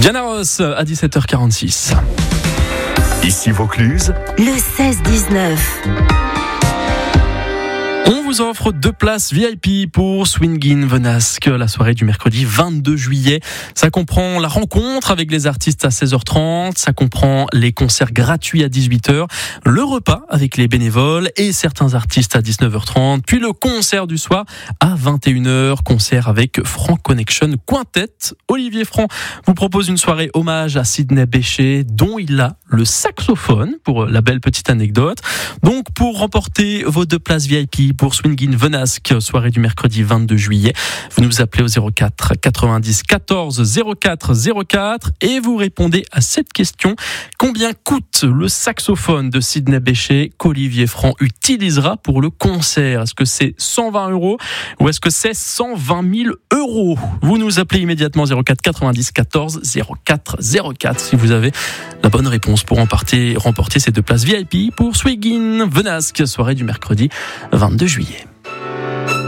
Diana Ross à 17h46. Ici Vaucluse, le 16-19. On vous offre 2 places VIP pour Swing in Venasque, la soirée du mercredi 22 juillet. Ça comprend la rencontre avec les artistes à 16h30, ça comprend les concerts gratuits à 18h, le repas avec les bénévoles et certains artistes à 19h30, puis le concert du soir à 21h, concert avec Franc Connection Quintet. Olivier Franc vous propose une soirée hommage à Sidney Bechet, dont il a le saxophone, pour la belle petite anecdote. Donc, pour remporter vos 2 places VIP pour Swing in Venasque, soirée du mercredi 22 juillet, vous nous appelez au 04 90 14 04 04 et vous répondez à cette question. Combien coûte le saxophone de Sidney Bechet qu'Olivier Franc utilisera pour le concert? Est-ce que c'est 120 € ou est-ce que c'est 120 000 €? Vous nous appelez immédiatement 04 90 14 04 04 si vous avez la bonne réponse pour remporter ces 2 places VIP pour Swing in Venasque, soirée du mercredi 22 juillet.